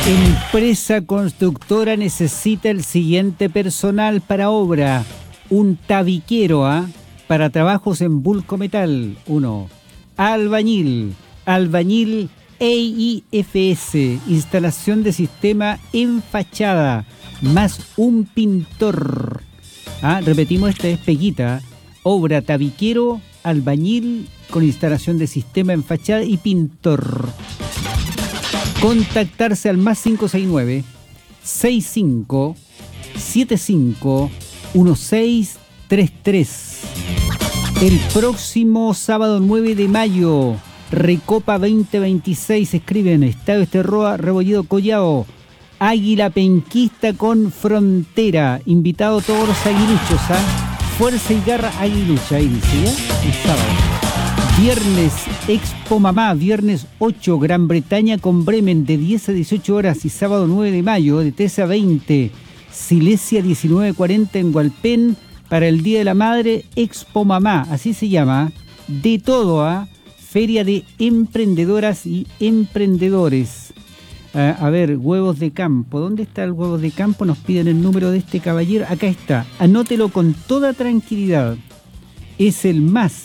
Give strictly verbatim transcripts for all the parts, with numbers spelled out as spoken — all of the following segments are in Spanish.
Empresa constructora necesita el siguiente personal para obra. Un tabiquero, ¿ah? ¿eh? Para trabajos en bulco metal. Uno. Albañil. Albañil E I F S. Instalación de sistema en fachada. Más un pintor. ¿Ah? Repetimos, esta es Peguita. Obra tabiquero, albañil con instalación de sistema en fachada y pintor. Contactarse al más cinco seis nueve, seis cinco, siete cinco, uno seis tres tres. El próximo sábado nueve de mayo, Recopa veinte veintiséis, escriben Estadio Esterroa, Rebolledo Collao, Águila Penquista con Frontera. Invitado todos los aguiluchos, ¿ah? Fuerza y garra aguilucha, ahí dice, ¿ya? El sábado. Viernes, Expo Mamá, viernes ocho, Gran Bretaña con Bremen de diez a dieciocho horas y sábado nueve de mayo de trece a veinte, Silesia diecinueve cuarenta en Hualpén para el Día de la Madre, Expo Mamá, así se llama, de todo, ¿ah? ¿eh? Feria de emprendedoras y emprendedores. Uh, a ver, huevos de campo, ¿dónde está el huevo de campo? Nos piden el número de este caballero, acá está, anótelo con toda tranquilidad, es el más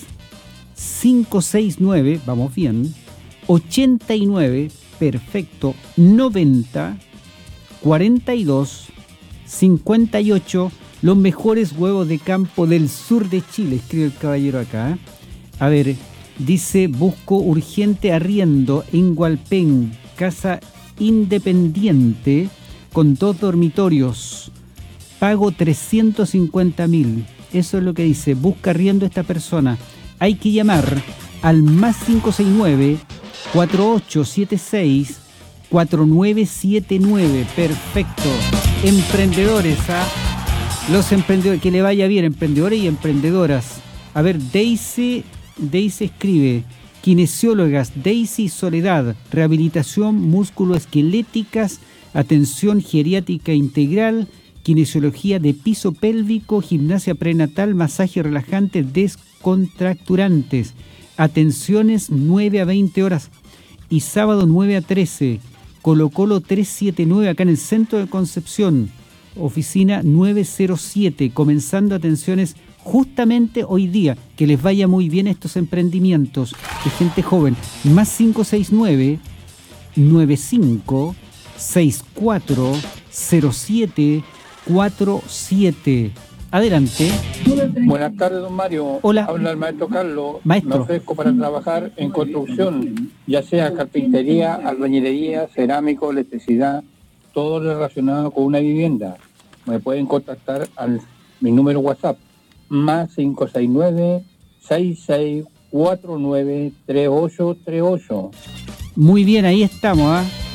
cinco seis nueve, vamos bien, ochenta y nueve, perfecto, noventa, cuarenta y dos, cincuenta y ocho, los mejores huevos de campo del sur de Chile, escribe el caballero acá. ¿eh? A ver, dice, busco urgente arriendo en Hualpén, casa independiente, con dos dormitorios, pago trescientos cincuenta mil, eso es lo que dice, busca arriendo esta persona. Hay que llamar al más cinco seis nueve, cuatro ocho siete seis, cuatro nueve siete nueve. Perfecto. Emprendedores, ¿ah? Los emprendedores, que le vaya bien, emprendedores y emprendedoras. A ver, Daisy, Daisy escribe, kinesiólogas, Daisy Soledad, rehabilitación musculoesqueléticas, atención geriátrica integral, kinesiología de piso pélvico, gimnasia prenatal, masaje relajante, descontracturantes, atenciones nueve a veinte horas y sábado nueve a trece, Colo Colo trescientos setenta y nueve acá en el centro de Concepción, oficina nueve cero siete, comenzando atenciones justamente hoy día. Que les vaya muy bien estos emprendimientos de gente joven. Más cinco seis nueve, nueve cinco, seis cuatro, cero siete cuatro siete. Adelante. Buenas tardes, don Mario. Hola. Habla el maestro Carlos. Maestro. Me ofrezco para trabajar en construcción, ya sea carpintería, albañilería, cerámico, electricidad, todo relacionado con una vivienda. Me pueden contactar al mi número WhatsApp, más cinco seis nueve, seis seis cuatro nueve, tres ocho tres ocho. Muy bien, ahí estamos, ¿ah? ¿eh?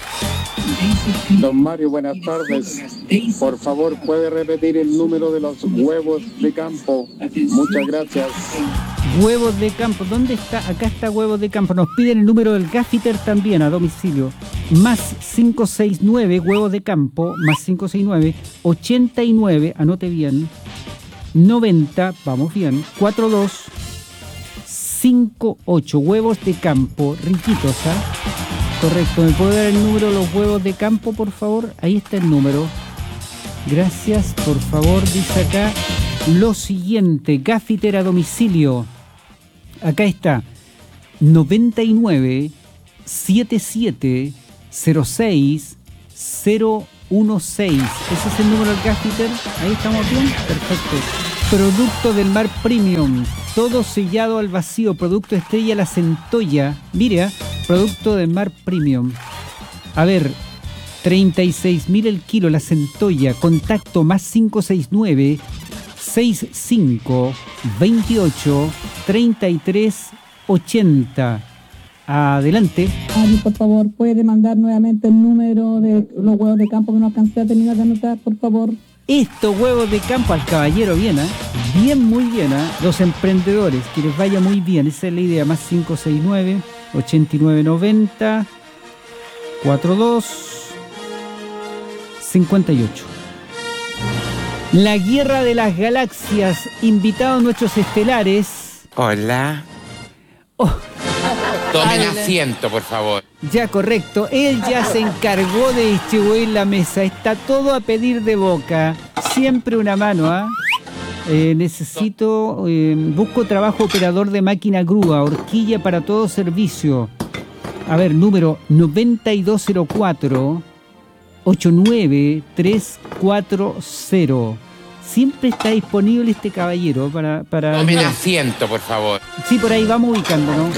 Don Mario, buenas tardes. Por favor, ¿puede repetir el número de los huevos de campo? Muchas gracias. Huevos de campo, ¿dónde está? Acá está huevos de campo. Nos piden el número del gaffiter también a domicilio. Más cinco seis nueve, huevos de campo, más cinco seis nueve, ochenta y nueve, anote bien, noventa, vamos bien, cuarenta y dos, cincuenta y ocho, huevos de campo, riquitos, ¿ah? ¿eh? Correcto, ¿me puede dar el número de los huevos de campo, por favor? Ahí está el número. Gracias, por favor, dice acá lo siguiente, gaffiter a domicilio. Acá está, noventa y nueve, setenta y siete, cero seis, cero uno seis. Ese es el número del gaffiter. Ahí estamos bien, perfecto. Producto del Mar Premium, todo sellado al vacío, producto estrella La Centolla. Mire, producto del Mar Premium. A ver, treinta y seis mil el kilo, La Centolla. Contacto más cinco seis nueve, sesenta y cinco, veintiocho, treinta y tres, ochenta. Adelante. Ay, por favor, ¿puede mandar nuevamente el número de los huevos de campo que no alcancé a terminar de anotar, por favor? Estos huevos de campo al caballero, bien, ¿eh? Bien, muy bien, ¿eh? Los emprendedores, que les vaya muy bien, esa es la idea, más cinco seis nueve, ochenta y nueve noventa, cuarenta y dos, cincuenta y ocho. La Guerra de las Galaxias, invitados nuestros estelares. Hola. Oh. Tomen Adelante. asiento, por favor. Ya, correcto. Él ya se encargó de distribuir la mesa. Está todo a pedir de boca. Siempre una mano, ¿ah? Eh, necesito... Eh, busco trabajo operador de máquina grúa. Horquilla para todo servicio. A ver, número noventa y dos cero cuatro, ochenta y nueve tres cuatro cero. Siempre está disponible este caballero para... para Tomen asiento, por favor. Sí, por ahí vamos ubicándonos.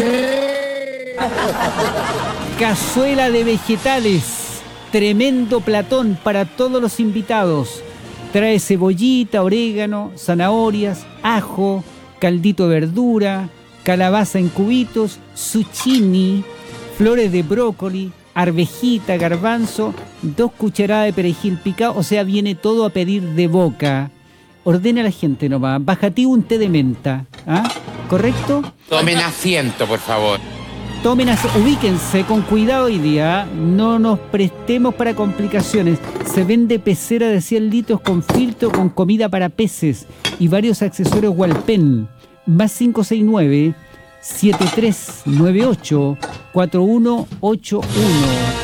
Cazuela de vegetales. Tremendo platón para todos los invitados. Trae cebollita, orégano, zanahorias, ajo, caldito de verdura, calabaza en cubitos, zucchini, flores de brócoli, arvejita, garbanzo, dos cucharadas de perejil picado. O sea, viene todo a pedir de boca. Ordena a la gente nomás. Bájate un té de menta. ¿Ah? ¿Correcto? Tomen asiento, por favor. Tomen, as- ubíquense con cuidado hoy día. No nos prestemos para complicaciones. Se vende pecera de cien litros con filtro, con comida para peces y varios accesorios Walpen. Más cinco seis nueve, siete tres nueve ocho, cuatro uno ocho uno.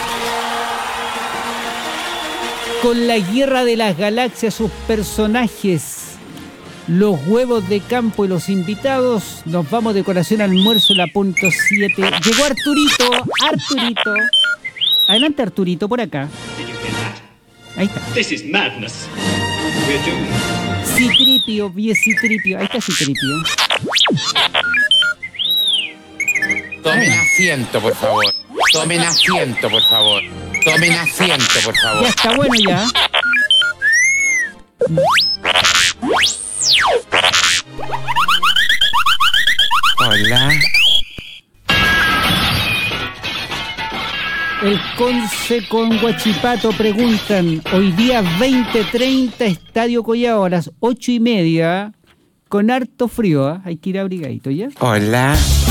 Con la guerra de las galaxias, sus personajes, los huevos de campo y los invitados, nos vamos de colación al almuerzo la punto siete. Llegó Arturito, Arturito. Adelante, Arturito, por acá. Ahí está. This is madness. We're doomed. Citripio, vie Citripio. Ahí está Citripio. Tomen asiento, por favor. Tomen asiento, por favor. Tomen asiento, por favor. Ya está bueno ya. Hola. El Conce con Huachipato preguntan, hoy día veinte treinta, Estadio Collao, a las ocho y media, con harto frío, ¿eh? Hay que ir abrigadito, ¿ya? Hola.